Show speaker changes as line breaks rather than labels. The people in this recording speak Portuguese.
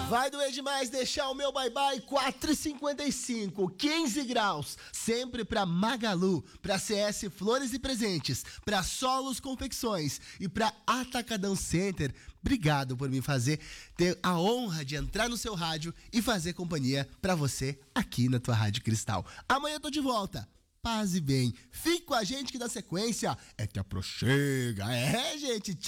Vai doer demais deixar o meu bye-bye 4,55, 15 graus. Sempre pra Magalu, pra CS Flores e Presentes, pra Solos Confecções e pra Atacadão Center. Obrigado por me fazer ter a honra de entrar no seu rádio e fazer companhia pra você aqui na tua Rádio Cristal. Amanhã eu tô de volta. Paz e bem. Fique com a gente que na sequência é que aproxega. É, gente. Tchau.